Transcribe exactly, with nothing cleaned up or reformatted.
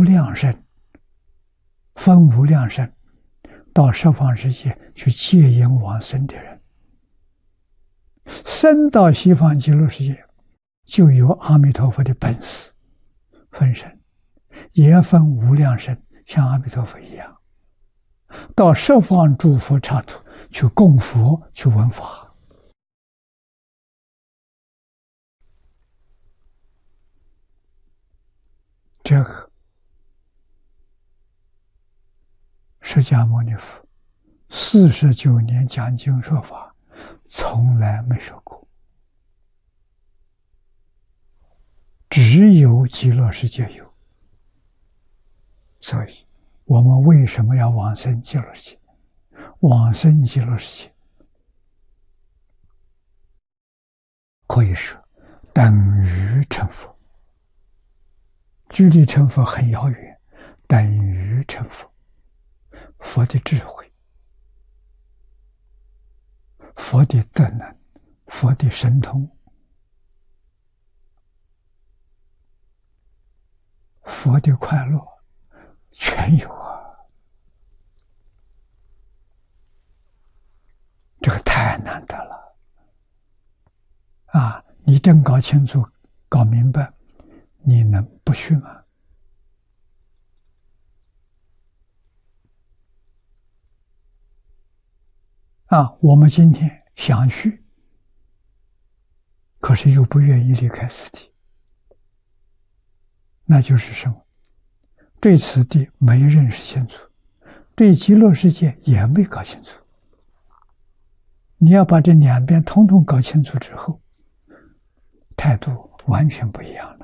量身，分无量身，到十方世界去接引往生的人，生到西方极乐世界，就有阿弥陀佛的本事，分身，也分无量身，像阿弥陀佛一样，到十方诸佛刹土去供佛，去闻法。这个释迦牟尼佛四十九年讲经说法，从来没说过，只有极乐世界有。所以我们为什么要往生极乐世界？往生极乐世界可以说等于成佛，距离成佛很遥远，等于成佛。佛的智慧，佛的德能，佛的神通，佛的快乐全有啊！这个太难得了啊！你真搞清楚、搞明白，你能不去吗？啊，我们今天想去，可是又不愿意离开此地，那就是什么？对此地没认识清楚，对极乐世界也没搞清楚。你要把这两边统统搞清楚之后，态度完全不一样了。